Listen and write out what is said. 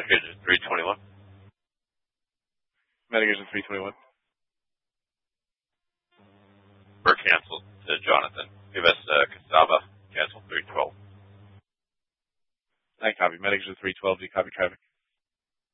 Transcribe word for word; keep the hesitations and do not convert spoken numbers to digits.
Medication three twenty-one. Medication three twenty-one. We're canceled to Jonathan. Give us uh, Casaba. Cancel three twelve. I copy. Medication three twelve. Do you copy traffic?